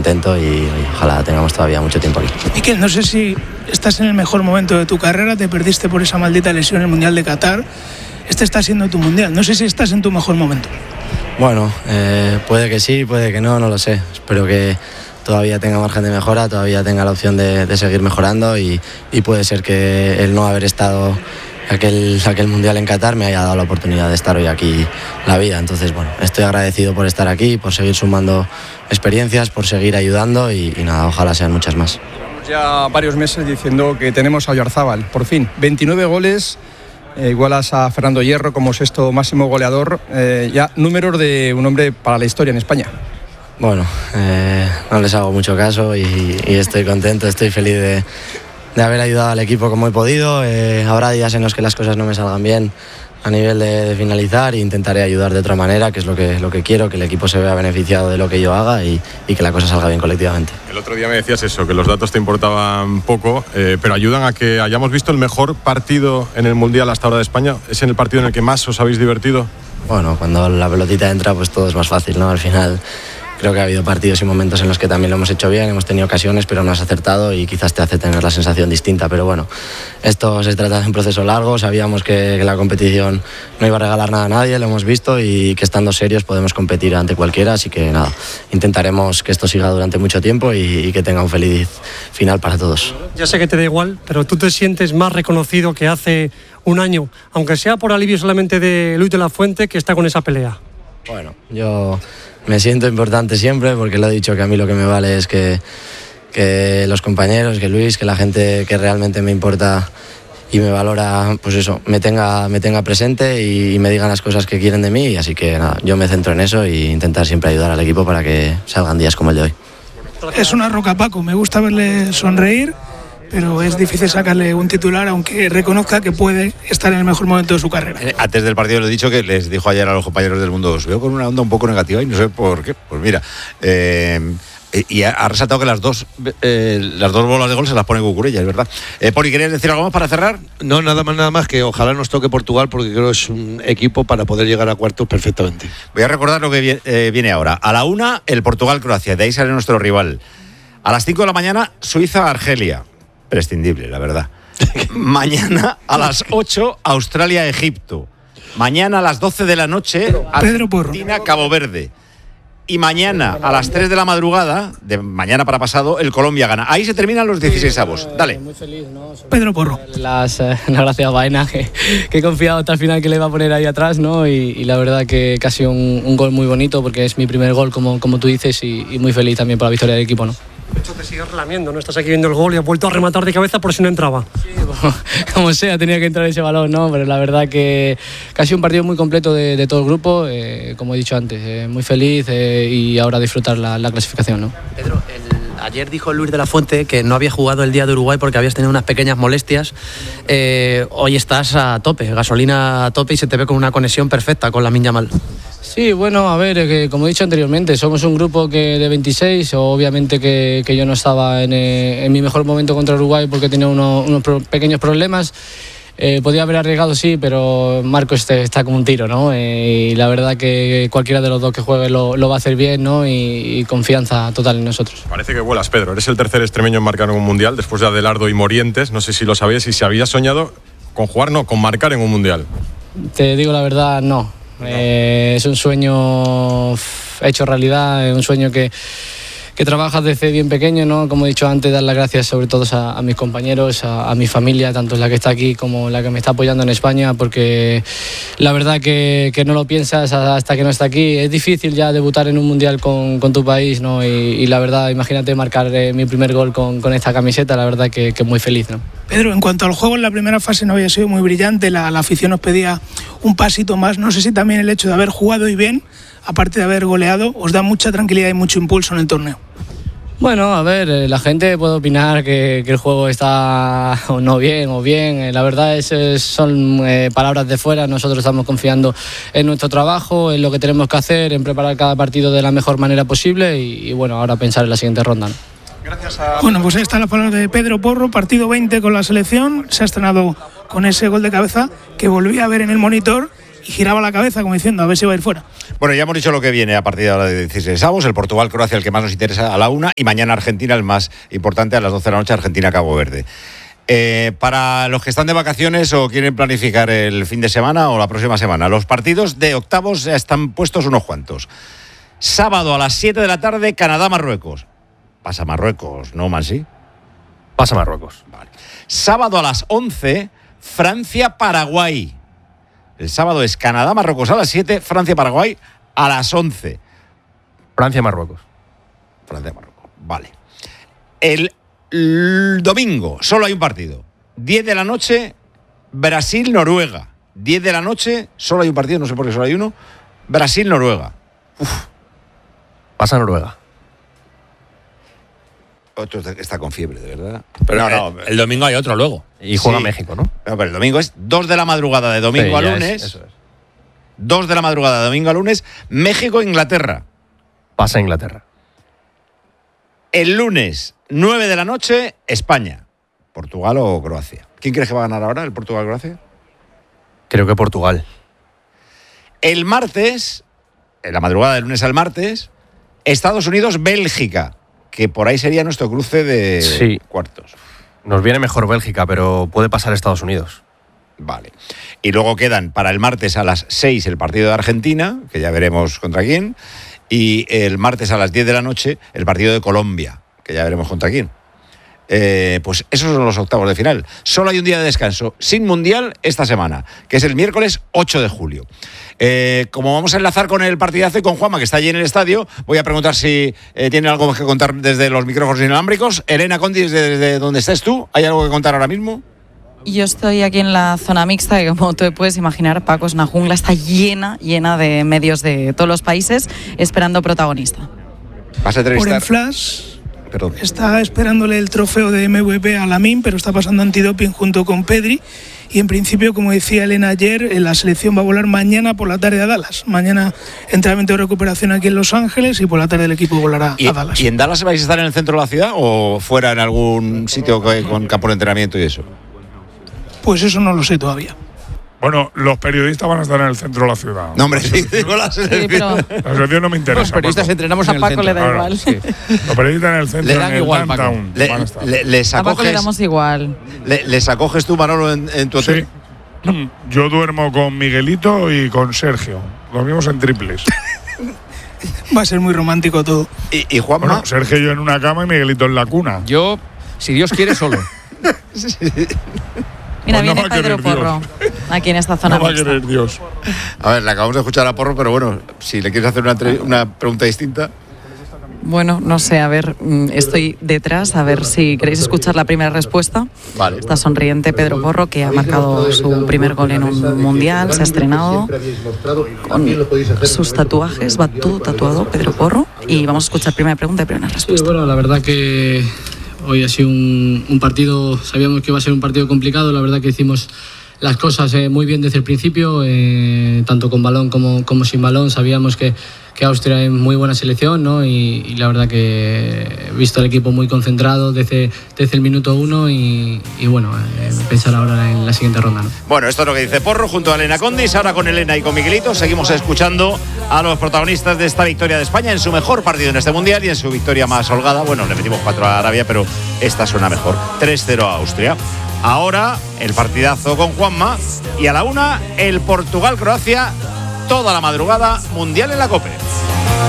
contento y ojalá tengamos todavía mucho tiempo aquí. Miquel, no sé si estás en el mejor momento de tu carrera, te perdiste por esa maldita lesión en el Mundial de Qatar, este está siendo tu Mundial, no sé si estás en tu mejor momento. Bueno, puede que sí, puede que no lo sé, espero que todavía tenga margen de mejora, todavía tenga la opción de seguir mejorando y puede ser que el no haber estado aquel Mundial en Qatar me haya dado la oportunidad de estar hoy aquí la vida. Entonces, bueno, estoy agradecido por estar aquí, por seguir sumando experiencias, por seguir ayudando y nada, ojalá sean muchas más. Llevamos ya varios meses diciendo que tenemos a Oyarzábal, por fin, 29 goles, igualas a Fernando Hierro como sexto máximo goleador, ya números de un hombre para la historia en España. Bueno, no les hago mucho caso y estoy contento, estoy feliz de haber ayudado al equipo como he podido. Habrá días en los que las cosas no me salgan bien a nivel de finalizar e intentaré ayudar de otra manera, que es lo que quiero, que el equipo se vea beneficiado de lo que yo haga y que la cosa salga bien colectivamente. El otro día me decías eso, que los datos te importaban poco, pero ayudan a que hayamos visto el mejor partido en el Mundial hasta ahora de España. ¿Es en el partido en el que más os habéis divertido? Bueno, cuando la pelotita entra pues todo es más fácil, ¿no? Al final creo que ha habido partidos y momentos en los que también lo hemos hecho bien, hemos tenido ocasiones, pero no has acertado y quizás te hace tener la sensación distinta. Pero bueno, esto se trata de un proceso largo, sabíamos que la competición no iba a regalar nada a nadie, lo hemos visto y que estando serios podemos competir ante cualquiera, así que nada, intentaremos que esto siga durante mucho tiempo y que tenga un feliz final para todos. Ya sé que te da igual, pero tú te sientes más reconocido que hace un año, aunque sea por alivio solamente de Luis de la Fuente, que está con esa pelea. Bueno, yo me siento importante siempre porque lo he dicho, que a mí lo que me vale es que los compañeros, que Luis, que la gente que realmente me importa y me valora, pues eso, me tenga presente y me digan las cosas que quieren de mí, así que nada, yo me centro en eso e intentar siempre ayudar al equipo para que salgan días como el de hoy. Es una roca, Paco, me gusta verle sonreír, pero es difícil sacarle un titular, aunque reconozca que puede estar en el mejor momento de su carrera. Antes del partido le he dicho que les dijo ayer a los compañeros del Mundo, os veo con una onda un poco negativa y no sé por qué. Pues mira, y ha resaltado que las dos bolas de gol se las pone Cucurella, es verdad. Poli, ¿querías decir algo más para cerrar? No, nada más que ojalá nos toque Portugal, porque creo que es un equipo para poder llegar a cuartos perfectamente. Voy a recordar lo que viene ahora. A la 1, el Portugal-Croacia, de ahí sale nuestro rival. A las 5 de la mañana, Suiza-Argelia. Prescindible, la verdad. Mañana a las 8, Australia-Egipto. Mañana a las 12 de la noche, Argentina-Cabo Verde. Y mañana a las 3 de la madrugada, de mañana para pasado, el Colombia gana. Ahí se terminan los 16avos. Dale. Muy feliz, ¿no? Pedro Porro. Las gracias a Baena, que he confiado hasta el final que le iba a poner ahí atrás, ¿no? Y la verdad que ha sido un gol muy bonito, porque es mi primer gol, como tú dices, y muy feliz también por la victoria del equipo, ¿no? De hecho, te sigues relamiendo, ¿no? Estás aquí viendo el gol y has vuelto a rematar de cabeza por si no entraba. Sí, como sea, tenía que entrar ese balón, ¿no? Pero la verdad que ha sido un partido muy completo de todo el grupo, como he dicho antes, muy feliz y ahora disfrutar la clasificación, ¿no? Pedro, ayer dijo Luis de la Fuente que no había jugado el día de Uruguay porque habías tenido unas pequeñas molestias. Hoy estás a tope, gasolina a tope y se te ve con una conexión perfecta con Lamine Yamal. Sí, bueno, a ver, como he dicho anteriormente, somos un grupo de 26, obviamente que yo no estaba en mi mejor momento contra Uruguay porque tenía unos pequeños problemas. Podía haber arriesgado, sí, pero Marco está como un tiro, ¿no? Y la verdad que cualquiera de los dos que juegue lo va a hacer bien, ¿no? Y confianza total en nosotros. Parece que vuelas, Pedro. Eres el tercer extremeño en marcar en un Mundial, después de Adelardo y Morientes. No sé si lo sabías y si habías soñado con jugar, no, con marcar en un Mundial. Te digo la verdad, no. Es un sueño hecho realidad, es un sueño que trabajas desde bien pequeño, ¿no? Como he dicho antes, dar las gracias sobre todo a mis compañeros, a mi familia, tanto la que está aquí como la que me está apoyando en España, porque la verdad que no lo piensas hasta que no está aquí. Es difícil ya debutar en un Mundial con tu país, ¿no? Y la verdad, imagínate marcar mi primer gol con esta camiseta, la verdad que muy feliz, ¿no? Pedro, en cuanto al juego, en la primera fase no había sido muy brillante, la afición nos pedía un pasito más. No sé si también el hecho de haber jugado y bien, aparte de haber goleado, os da mucha tranquilidad y mucho impulso en el torneo. Bueno, a ver, la gente puede opinar que el juego está o no bien o bien. La verdad son palabras de fuera. Nosotros estamos confiando en nuestro trabajo, en lo que tenemos que hacer, en preparar cada partido de la mejor manera posible y bueno, ahora pensar en la siguiente ronda, ¿no? Bueno, pues ahí está la palabra de Pedro Porro, partido 20 con la selección. Se ha estrenado con ese gol de cabeza que volví a ver en el monitor y giraba la cabeza como diciendo a ver si va a ir fuera. Bueno, ya hemos dicho lo que viene a partir de ahora de 16avos, el Portugal-Croacia el que más nos interesa a la 1 y mañana Argentina el más importante a las 12 de la noche, Argentina-Cabo Verde. Para los que están de vacaciones o quieren planificar el fin de semana o la próxima semana, los partidos de octavos ya están puestos unos cuantos. Sábado a las 7 de la tarde, Canadá-Marruecos. Pasa Marruecos, ¿no, Mansi? Pasa Marruecos. Vale. Sábado a las 11, Francia-Paraguay. El sábado es Canadá-Marruecos a las 7, Francia-Paraguay a las 11. Francia-Marruecos. Francia-Marruecos, vale. El domingo solo hay un partido. 10 de la noche, Brasil-Noruega. 10 de la noche, solo hay un partido, no sé por qué solo hay uno. Brasil-Noruega. Pasa Noruega. Otro está con fiebre, de verdad. Pero no, el domingo hay otro luego. Y juega México, ¿no? No, pero el domingo es 2 de la madrugada de domingo a lunes. Eso es. 2 de la madrugada de domingo a lunes, México-Inglaterra. Pasa Inglaterra. El lunes, 9 de la noche, España. ¿Portugal o Croacia? ¿Quién crees que va a ganar ahora, el Portugal-Croacia? Creo que Portugal. El martes, en la madrugada del lunes al martes, Estados Unidos-Bélgica, que por ahí sería nuestro cruce de cuartos. Nos viene mejor Bélgica, pero puede pasar Estados Unidos. Vale. Y luego quedan para el martes a las 6 el partido de Argentina, que ya veremos contra quién, y el martes a las 10 de la noche el partido de Colombia, que ya veremos contra quién. Pues esos son los octavos de final. Solo hay un día de descanso sin mundial esta semana, que es el miércoles 8 de julio. Como vamos a enlazar con el partidazo y con Juanma, que está allí en el estadio, voy a preguntar si tiene algo que contar desde los micrófonos inalámbricos. Elena Condi, desde donde estés tú, ¿hay algo que contar ahora mismo? Yo estoy aquí en la zona mixta, que como tú puedes imaginar, Paco, es una jungla, está llena de medios de todos los países esperando protagonista. ¿Vas a entrevistar? Por el Flash... Perdón. Está esperándole el trofeo de MVP a Lamine, pero está pasando antidoping junto con Pedri. Y en principio, como decía Elena ayer, la selección va a volar mañana por la tarde a Dallas. Mañana entrenamiento de recuperación aquí en Los Ángeles y por la tarde el equipo volará a Dallas. ¿Y en Dallas vais a estar en el centro de la ciudad o fuera en algún sitio con campo de entrenamiento y eso? Pues eso no lo sé todavía. Bueno, los periodistas van a estar en el centro de la ciudad. No, hombre, sí, digo la selección. Pero... La selección no me interesa. Los periodistas Paco. entrenamos a en el Paco centro. le da igual. Sí. Los periodistas en el centro, Le dan en el igual, downtown. Van a estar. A Paco le damos igual. ¿Les acoges tú, Manolo, en tu hotel? Sí. Yo duermo con Miguelito y con Sergio. Dormimos en triples. Va a ser muy romántico todo. ¿Y Juanma? Bueno, Sergio y yo en una cama y Miguelito en la cuna. Yo, si Dios quiere, solo. Mira, Pues no viene va a querer Pedro Porro, aquí en esta zona No va a mixta. querer Dios. A ver, le acabamos de escuchar a Porro, pero bueno, si le quieres hacer una pregunta distinta. Bueno, no sé, a ver, estoy detrás, a ver si queréis escuchar la primera respuesta. Vale. Está sonriente Pedro Porro, que ha marcado su primer gol en un mundial, se ha estrenado con sus tatuajes, va todo tatuado Pedro Porro. Y vamos a escuchar primera pregunta y primera respuesta. Sí, bueno, la verdad que hoy ha sido un partido, sabíamos que iba a ser un partido complicado, la verdad que hicimos las cosas muy bien desde el principio, tanto con balón como sin balón. Sabíamos que Austria es muy buena selección, ¿no? Y la verdad que he visto al equipo muy concentrado desde el minuto 1 y bueno, pensar ahora en la siguiente ronda, ¿no? Bueno, esto es lo que dice Porro junto a Elena Condis. Ahora con Elena y con Miguelito seguimos escuchando a los protagonistas de esta victoria de España en su mejor partido en este Mundial y en su victoria más holgada. Bueno, le metimos 4 a Arabia, pero esta suena mejor. 3-0 a Austria. Ahora el partidazo con Juanma y a la 1 el Portugal-Croacia, toda la madrugada, Mundial en la COPE.